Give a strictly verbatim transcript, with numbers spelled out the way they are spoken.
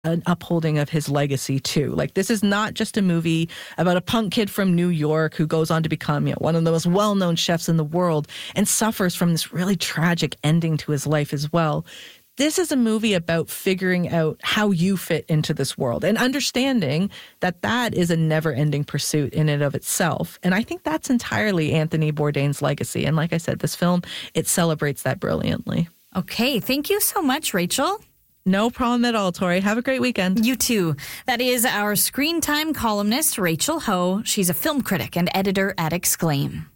an upholding of his legacy too. Like, this is not just a movie about a punk kid from New York who goes on to become, you know, one of the most well-known chefs in the world and suffers from this really tragic ending to his life as well. This is a movie about figuring out how you fit into this world and understanding that that is a never-ending pursuit in and of itself. And I think that's entirely Anthony Bourdain's legacy. And like I said, this film, it celebrates that brilliantly. Okay, thank you so much, Rachel. No problem at all, Tori. Have a great weekend. You too. That is our Screen Time columnist, Rachel Ho. She's a film critic and editor at Exclaim.